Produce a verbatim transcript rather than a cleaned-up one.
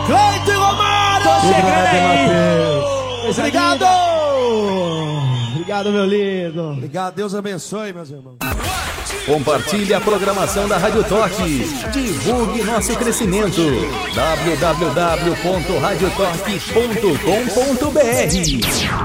Cleiton Romário! Tô chegando aí! Obrigado! Obrigado, meu lindo. Obrigado, Deus abençoe, meus irmãos. Compartilhe a programação da Rádio Toque. Divulgue nosso crescimento. w w w ponto rádio toque ponto com ponto b r